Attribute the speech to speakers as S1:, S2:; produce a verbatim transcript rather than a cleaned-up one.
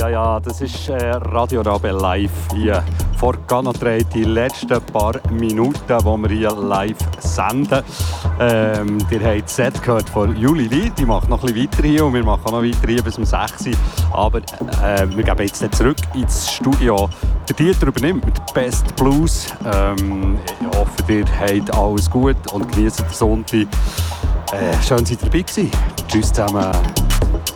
S1: ja, ja, das ist äh, Radio Rabe live hier vor Canatre, die letzten paar Minuten, die wir hier live senden. Ähm, ihr habt das Set gehört von Juli Lee, die macht noch ein bisschen weiter hier und wir machen auch noch weiter hier bis um sechs Uhr. Aber äh, wir gehen jetzt nicht zurück ins Studio. Der Dieter übernimmt mit Best Blues. Ähm, ich hoffe, ihr habt alles gut und genießt den Sonntag. Äh, schön, dass ihr dabei gewesen. Tschüss zusammen.